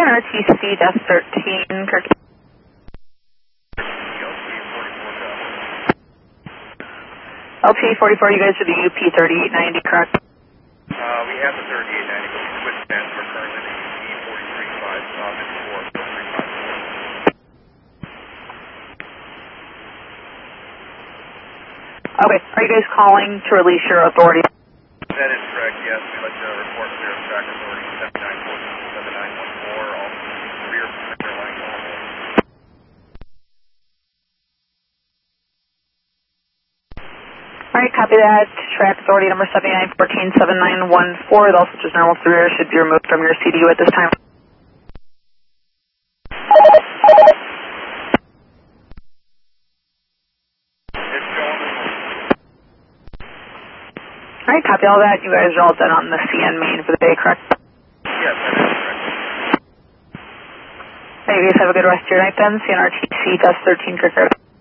CNRTC Death 13, Kirk. LPA 44, you guys are the UP 3890, correct? We have the 3890, but we switched transfer currently to UP 435, 54, Okay, are you guys calling to release your authority? That is correct, yes. We let you report clear of track authority 7914, all rear center line normal. Alright, copy that. Track authority number 79147914. Also just normal through air should be removed from your CDU at this time. Alright, copy all that. You guys are all done on the CN main for the day, correct? Yes, that is correct. Hey, you guys have a good rest of your night then. CNRTC Death 13, Kirk.